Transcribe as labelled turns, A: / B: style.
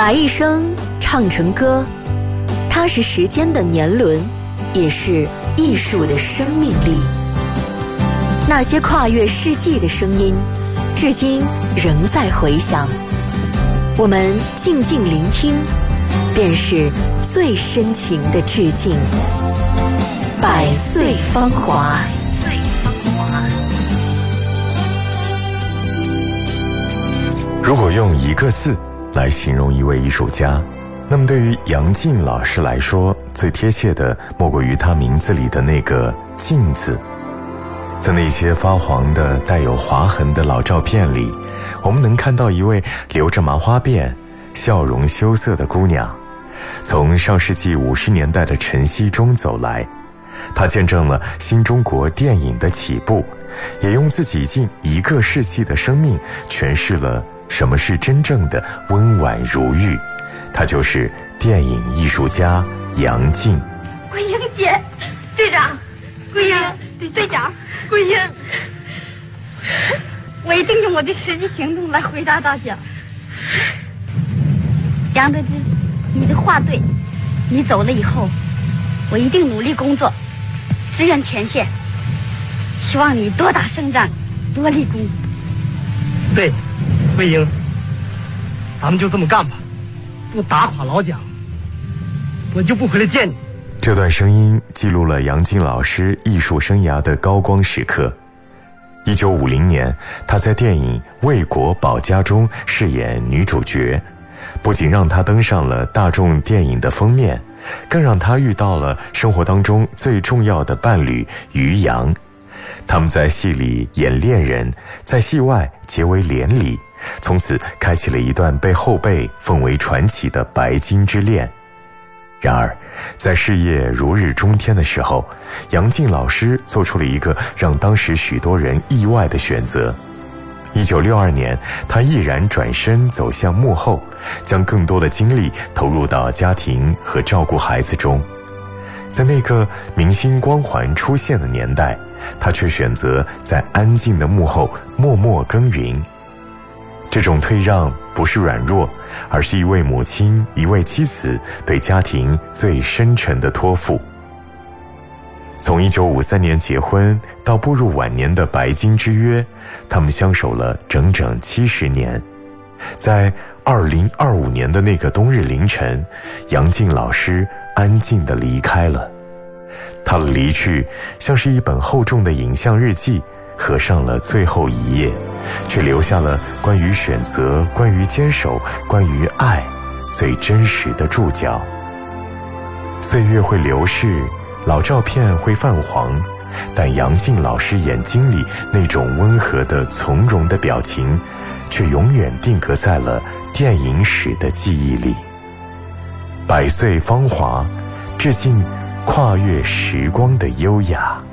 A: 把一生唱成歌，它是时间的年轮，也是艺术的生命力。那些跨越世纪的声音，至今仍在回响。我们静静聆听，便是最深情的致敬。百岁芳华。
B: 如果用一个字来形容一位艺术家，那么对于杨静老师来说，最贴切的莫过于他名字里的那个静字。在那些发黄的带有划痕的老照片里，我们能看到一位留着麻花辫、笑容羞涩的姑娘，从上世纪50年代的晨曦中走来。她见证了新中国电影的起步，也用自己近1个世纪的生命诠释了什么是真正的温婉如玉。她就是电影艺术家杨静。
C: 桂英姐，队长，桂英，队长，桂英，我一定用我的实际行动来回答大家。杨得知，你的话对，你走了以后，我一定努力工作，支援前线，希望你多打胜仗，多立功。
D: 对，桂英，咱们就这么干吧，不打垮老蒋，我就不回来见你。
B: 这段声音记录了杨静老师艺术生涯的高光时刻。1950年，她在电影《为国保家》中饰演女主角，不仅让她登上了大众电影的封面，更让她遇到了生活当中最重要的伴侣于洋。他们在戏里演恋人，在戏外结为连理，从此开启了一段被后辈奉为传奇的白金之恋。然而，在事业如日中天的时候，杨静老师做出了一个让当时许多人意外的选择。1962年，她毅然转身走向幕后，将更多的精力投入到家庭和照顾孩子中。在那个明星光环出现的年代，她却选择在安静的幕后默默耕耘。这种退让不是软弱，而是一位母亲、一位妻子对家庭最深沉的托付。从1953年结婚到步入晚年的白金之约，他们相守了整整70年。在2025年的那个冬日凌晨，杨静老师安静地离开了。她的离去像是一本厚重的影像日记，合上了最后一页，却留下了关于选择、关于坚守、关于爱最真实的注脚。岁月会流逝，老照片会泛黄，但杨静老师眼睛里那种温和的从容的表情，却永远定格在了电影史的记忆里。百岁芳华，致敬跨越时光的优雅。